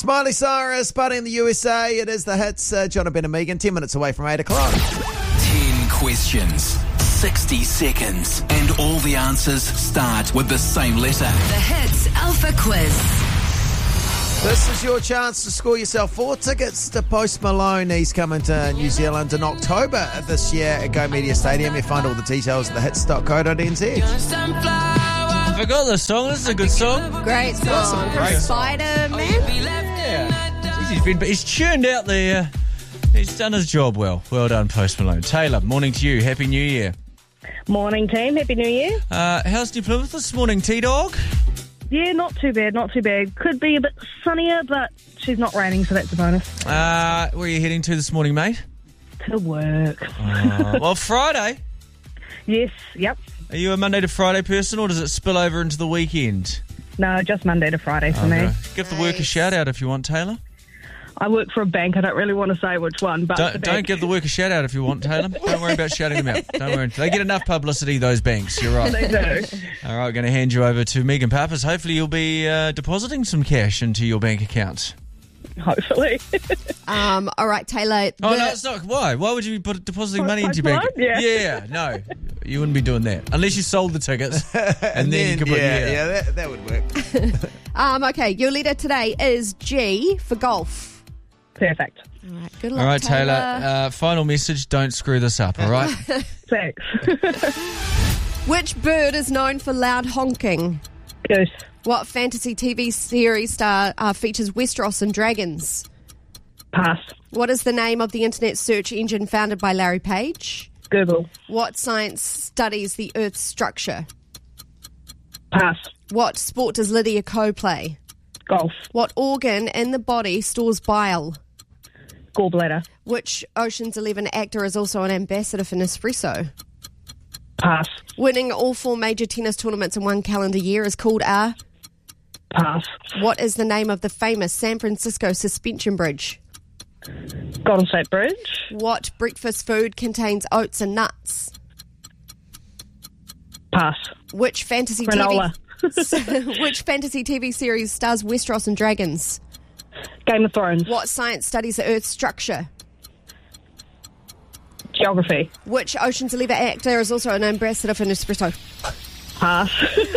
It's Miley Cyrus, party in the USA. It is the hits. John Ben and Megan, 10 minutes away from 8 o'clock. 10 questions, 60 seconds, and all the answers start with the same letter. The Hits Alpha Quiz. This is your chance to score yourself 4 tickets to Post Malone. He's coming to New Zealand in October this year at Go Media Stadium. You find all the details at thehits.co.nz. I forgot this song. This is a good song. Great song. Great song. Spider-Man. Yeah. He's tuned out there. He's done his job well. Well done, Post Malone. Taylor, morning to you. Happy New Year. Morning, team. Happy New Year. How's New Plymouth this morning, T-Dog? Yeah, not too bad, not too bad. Could be a bit sunnier, but she's not raining, so that's a bonus. Where are you heading to this morning, mate? To work. Well, Friday. Yes, yep. Are you a Monday to Friday person, or does it spill over into the weekend? No, just Monday to Friday for me. Give the work a shout-out if you want, Taylor. I work for a bank. I don't really want to say which one, but Don't give the work a shout-out if you want, Taylor. Don't worry about shouting them out. Don't worry. They get enough publicity, those banks. You're right. They do. All right, we're going to hand you over to Megan Pappas. Hopefully you'll be depositing some cash into your bank account. Hopefully. All right, Taylor. Oh, no, it's not. Why? Why would you be depositing money into your bank? Yeah. No. You wouldn't be doing that. Unless you sold the tickets. And then you could put... Yeah, that would work. Okay, your letter today is G for golf. Perfect. All right, good luck, All right, Taylor. Taylor. Final message, don't screw this up, all right? Thanks. Which bird is known for loud honking? Goose. What fantasy TV series star features Westeros and dragons? Pass. What is the name of the internet search engine founded by Larry Page? Google. What science studies the Earth's structure? Pass. What sport does Lydia Ko play? Golf. What organ in the body stores bile? Gallbladder. Which Ocean's 11 actor is also an ambassador for Nespresso? Pass. Winning all 4 major tennis tournaments in one calendar year is called a... Pass. What is the name of the famous San Francisco suspension bridge? Golden State Bridge. What breakfast food contains oats and nuts? Pass. Which fantasy Granola. Which fantasy TV series stars Westeros and dragons? Game of Thrones. What science studies the Earth's structure? Geography. Which Ocean's 11 actor is also an ambassador for Nespresso? Pass.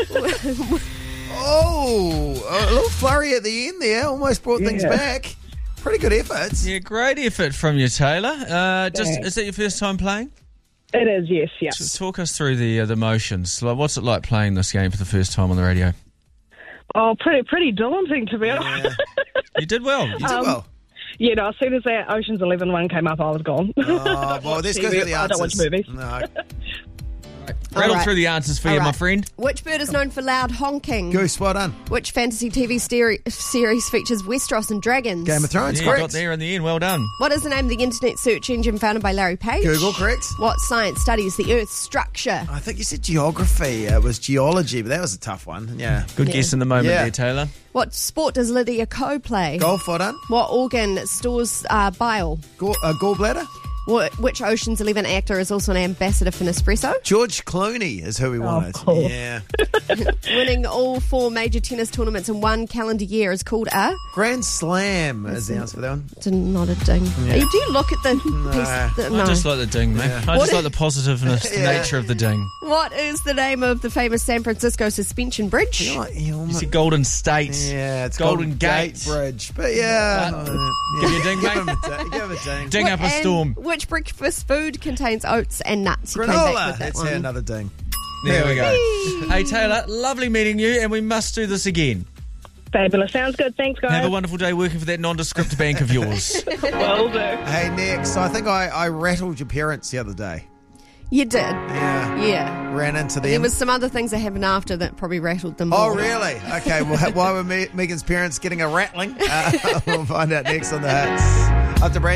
Oh, a little flurry at the end there. Almost brought things back. Pretty good efforts. Yeah, great effort from you, Taylor. Is that your first time playing? It is, yes. Talk us through the motions. Like, what's it like playing this game for the first time on the radio? Oh, pretty daunting, to be honest. You did well. You did well. Yeah, no, as soon as that Ocean's 11 one came up, I was gone. Oh, well, let's go through the answers. I don't watch movies. No. Rattle right. through the answers for you, my friend. Which bird is known for loud honking? Goose, well done. Which fantasy TV series features Westeros and dragons? Game of Thrones, Yeah, you correct. got there in the end. Well done. What is the name of the internet search engine founded by Larry Page? Google, correct. What science studies the Earth's structure? I think you said geography. It was geology, but that was a tough one. Yeah. Good guess in the moment Yeah. there, Taylor. What sport does Lydia Ko play? Golf, well done. What organ stores bile? Gallbladder. Which Ocean's 11 actor is also an ambassador for Nespresso? George Clooney is who we wanted. cool. Yeah. Winning all 4 major tennis tournaments in one calendar year is called a... Grand Slam is the answer for that one. It's not a ding. Do you look at the piece? I just like the ding, mate. Yeah. I just like the positiveness, the Yeah. nature of the ding. What is the name of the famous San Francisco suspension bridge? You see Golden State. Yeah, it's Golden Golden Gate. Gate Bridge. But yeah. Give you a ding, Give mate. him a ding. Ding up a And storm. Which breakfast food contains oats and nuts? You came back Granola. with that Let's one. have another ding. There we go. Hey, Taylor, lovely meeting you, and we must do this again. Fabulous. Sounds good. Thanks, guys. Have a wonderful day working for that nondescript bank of yours. Will do. Hey, next. I think I rattled your parents the other day. You did. Yeah. Ran into them. There was some other things that happened after that probably rattled them Oh, more. really? Okay, well, why were Megan's parents getting a rattling? We'll find out next on the Hits. After brand